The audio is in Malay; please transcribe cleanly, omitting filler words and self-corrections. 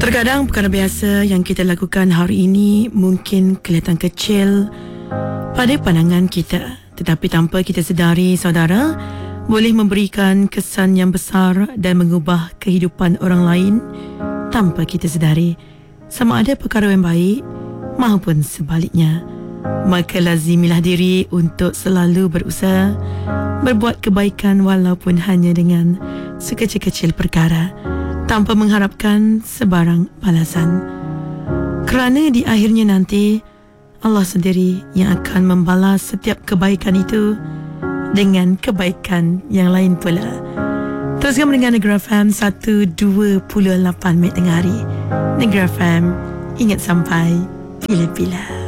Terkadang perkara biasa yang kita lakukan hari ini mungkin kelihatan kecil pada pandangan kita, tetapi tanpa kita sedari, saudara, boleh memberikan kesan yang besar dan mengubah kehidupan orang lain tanpa kita sedari, sama ada perkara yang baik maupun sebaliknya. Maka lazimilah diri untuk selalu berusaha berbuat kebaikan walaupun hanya dengan sekecil-kecil perkara, tanpa mengharapkan sebarang balasan. Kerana di akhirnya nanti Allah sendiri yang akan membalas setiap kebaikan itu dengan kebaikan yang lain pula. Teruskan mendengar Negara FM 128 tengah hari. Negara FM, ingat sampai bila-bila.